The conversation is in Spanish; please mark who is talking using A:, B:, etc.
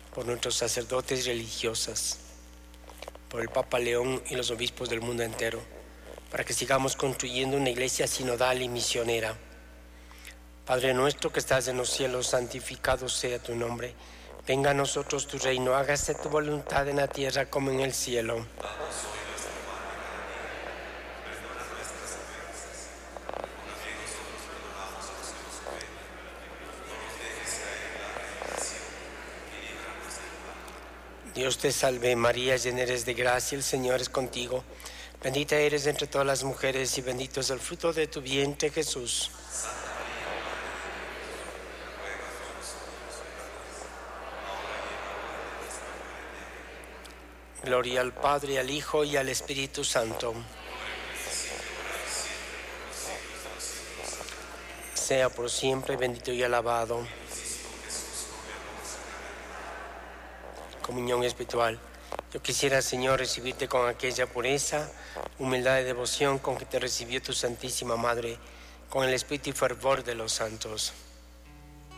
A: por nuestros sacerdotes y religiosas, por el Papa León y los obispos del mundo entero, para que sigamos construyendo una iglesia sinodal y misionera. Padre nuestro que estás en los cielos, santificado sea tu nombre. Venga a nosotros tu reino, hágase tu voluntad en la tierra como en el cielo. Dios te salve María, llena eres de gracia, el Señor es contigo. Bendita eres entre todas las mujeres y bendito es el fruto de tu vientre, Jesús. Gloria al Padre, al Hijo y al Espíritu Santo. Sea por siempre bendito y alabado. Comunión espiritual. Yo quisiera, Señor, recibirte con aquella pureza, humildad y devoción con que te recibió tu Santísima Madre, con el espíritu y fervor de los santos.